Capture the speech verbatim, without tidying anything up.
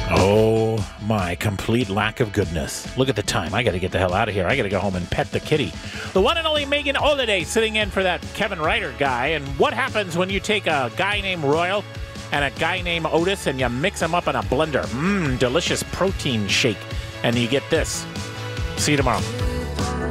Oh, my complete lack of goodness. Look at the time. I got to get the hell out of here. I got to go home and pet the kitty. The one and only Megan Holiday sitting in for that Kevin Ryder guy. And what happens when you take a guy named Royal and a guy named Otis and you mix them up in a blender? Mmm, delicious protein shake. And you get this. See you tomorrow.